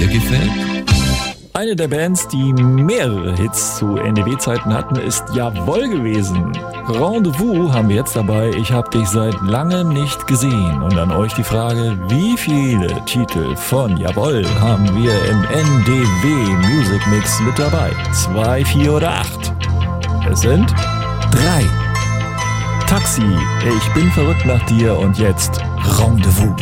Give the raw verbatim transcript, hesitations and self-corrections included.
dir gefällt? Eine der Bands, die mehrere Hits zu N D W-Zeiten hatten, ist Jawoll gewesen. Rendezvous haben wir jetzt dabei. Ich hab dich seit langem nicht gesehen. Und an euch die Frage, wie viele Titel von Jawoll haben wir im N D W Music Mix mit dabei? Zwei, vier oder acht? Es sind drei. Taxi, ich bin verrückt nach dir und jetzt Rendezvous.